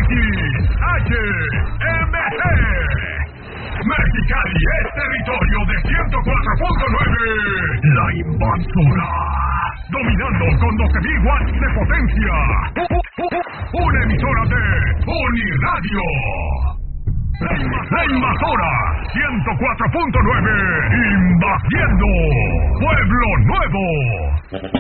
XHMG. Mexicali es territorio de 104.9. La Invasora. Dominando con 12.000 watts de potencia. Una emisora de Uniradio. La Invasora 104.9. Invadiendo Pueblo Nuevo.